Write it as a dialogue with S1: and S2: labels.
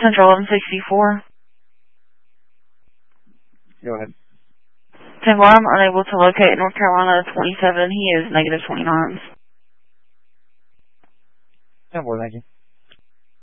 S1: Central 1164.
S2: Go ahead.
S1: 10 I'm unable to locate North Carolina 27. He is -29.
S2: 10-4, thank you.